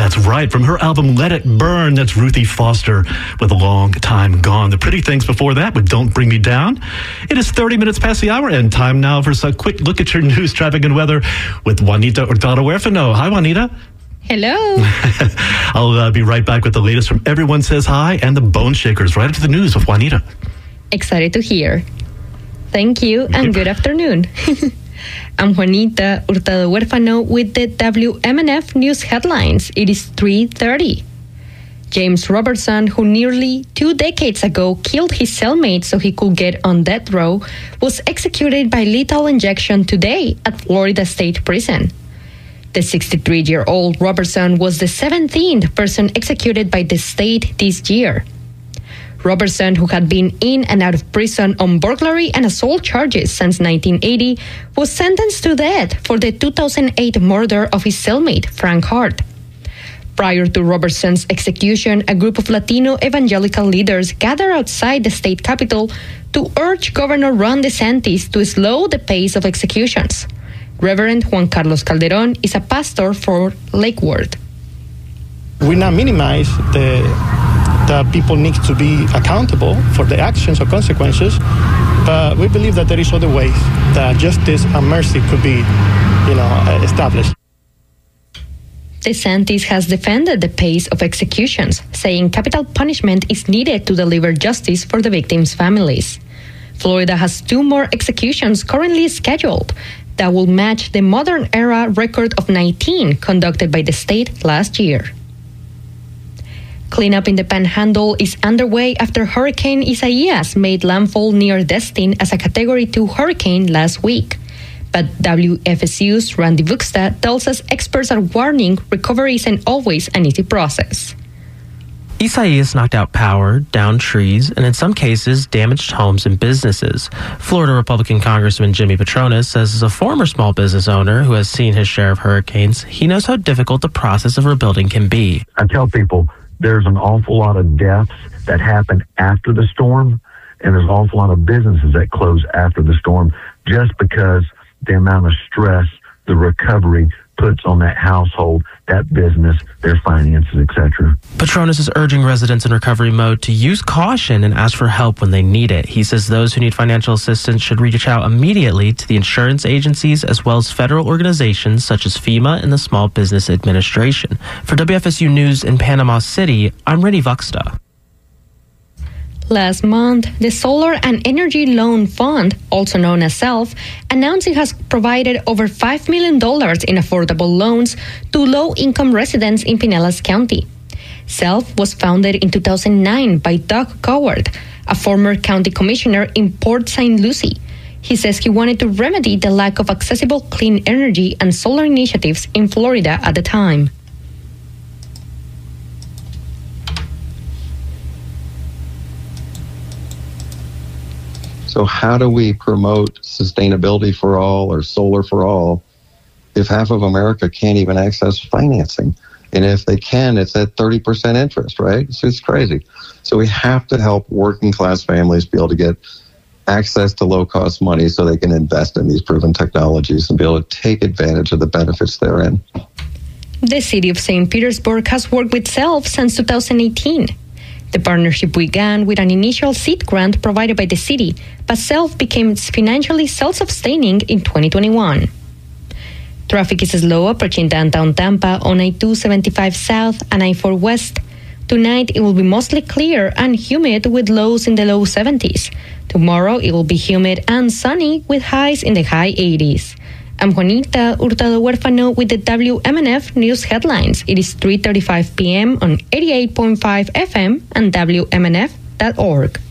That's right. From her album Let It Burn, that's Ruthie Foster with A Long Time Gone. The Pretty Things before that with Don't Bring Me Down. It is 30 minutes past the hour and time now for a quick look at your news, traffic, and weather with Juanita Hurtado-Huerfano. Hi, Juanita. Hello. I'll be right back with the latest from Everyone Says Hi and the Bone Shakers. Right after the news with Juanita. Excited to hear. Thank you and good afternoon. I'm Juanita Hurtado-Huerfano with the WMNF News headlines. It is 3:30. James Robertson, who nearly 2 decades ago killed his cellmate so he could get on death row, was executed by lethal injection today at Florida State Prison. The 63-year-old Robertson was the 17th person executed by the state this year. Robertson, who had been in and out of prison on burglary and assault charges since 1980, was sentenced to death for the 2008 murder of his cellmate, Frank Hart. Prior to Robertson's execution, a group of Latino evangelical leaders gathered outside the state capitol to urge Governor Ron DeSantis to slow the pace of executions. Reverend Juan Carlos Calderon is a pastor for Lakewood. We not minimize that people need to be accountable for the actions or consequences, but we believe that there is other ways that justice and mercy could be, established. DeSantis has defended the pace of executions, saying capital punishment is needed to deliver justice for the victims' families. Florida has 2 more executions currently scheduled that will match the modern-era record of 19 conducted by the state last year. Cleanup in the Panhandle is underway after Hurricane Isaias made landfall near Destin as a Category 2 hurricane last week. But WFSU's Randy Vuxta tells us experts are warning recovery isn't always an easy process. Isaias knocked out power, downed trees, and in some cases damaged homes and businesses. Florida Republican Congressman Jimmy Patronis says as a former small business owner who has seen his share of hurricanes, he knows how difficult the process of rebuilding can be. I tell people there's an awful lot of deaths that happen after the storm, and there's an awful lot of businesses that close after the storm just because the amount of stress the recovery puts on that household, that business, their finances, etc. Patronis is urging residents in recovery mode to use caution and ask for help when they need it. He says those who need financial assistance should reach out immediately to the insurance agencies as well as federal organizations such as FEMA and the Small Business Administration. For WFSU News in Panama City, I'm Randy Vuxta. Last month, the Solar and Energy Loan Fund, also known as SELF, announced it has provided over $5 million in affordable loans to low-income residents in Pinellas County. SELF was founded in 2009 by Doug Coward, a former county commissioner in Port St. Lucie. He says he wanted to remedy the lack of accessible clean energy and solar initiatives in Florida at the time. So how do we promote sustainability for all or solar for all if half of America can't even access financing? And if they can, it's at 30% interest, right? So it's crazy. So we have to help working class families be able to get access to low-cost money so they can invest in these proven technologies and be able to take advantage of the benefits therein. The city of St. Petersburg has worked with SELF since 2018. The partnership began with an initial seed grant provided by the city, but SELF became financially self-sustaining in 2021. Traffic is slow approaching downtown Tampa on I-275 South and I-4 West. Tonight, it will be mostly clear and humid with lows in the low 70s. Tomorrow, it will be humid and sunny with highs in the high 80s. I'm Juanita Hurtado-Huerfano with the WMNF News headlines. It is 3:35 p.m. on 88.5 FM and WMNF.org.